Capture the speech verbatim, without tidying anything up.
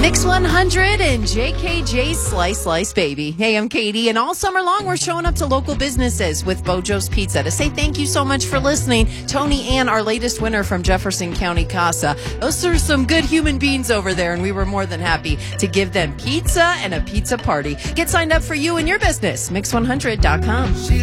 Mix one hundred and J K J Slice Slice Baby. Hey, I'm Katie, and all summer long we're showing up to local businesses with Bojo's Pizza to say thank you so much for listening. Tony Ann, our latest winner from Jefferson County Casa. Those are some good human beings over there, and we were more than happy to give them pizza and a pizza party. Get signed up for you and your business, mix one hundred dot com.